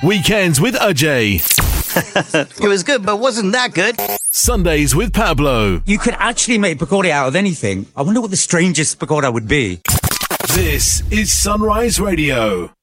Weekends with Ajay. It was good, but wasn't that good. Sundays with Pablo. You could actually make pakora out of anything. I wonder what the strangest pakora would be. This is Sunrise Radio.